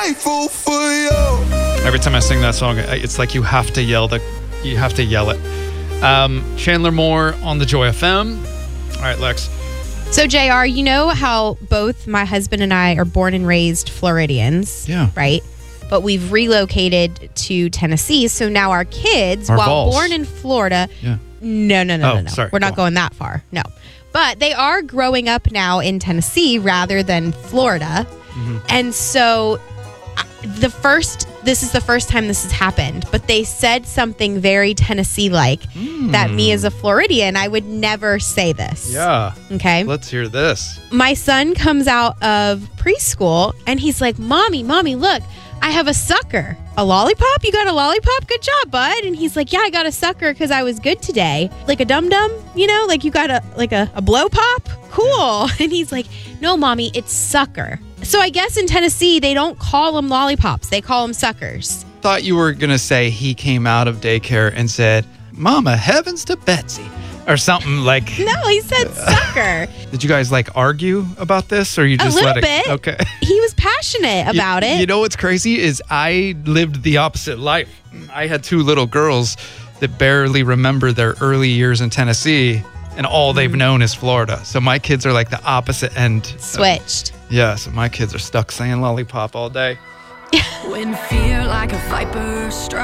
grateful for you. Every time I sing that song, it's like you have to yell it. Chandler Moore on the Joy FM. All right, Lex. So, JR, you know how both my husband and I are born and raised Floridians, Yeah. right? But we've relocated to Tennessee. So now our kids, while Vols. born in Florida, Yeah. No. Sorry. We're not going that far. No. But they are growing up now in Tennessee rather than Florida. Mm-hmm. And so this is the first time this has happened, but they said something very Tennessee-like that me as a Floridian, I would never say this. Yeah. Okay. Let's hear this. My son comes out of preschool and he's like, Mommy, look, I have a sucker. A lollipop? You got a lollipop? Good job, bud. And he's like, yeah, I got a sucker because I was good today. Like a dum-dum, like you got a blow pop? Cool. And he's like, no, Mommy, it's sucker. So I guess in Tennessee, they don't call them lollipops. They call them suckers. Thought you were going to say he came out of daycare and said, Mama, heavens to Betsy. Or something like. No, he said sucker. Did you guys argue about this, or you just little let it? bit. Okay. He was passionate about it. You know what's crazy is I lived the opposite life. I had two little girls that barely remember their early years in Tennessee, and all they've known is Florida. So my kids are like the opposite end. Switched. Yeah, so my kids are stuck saying lollipop all day. When fear like a viper strikes.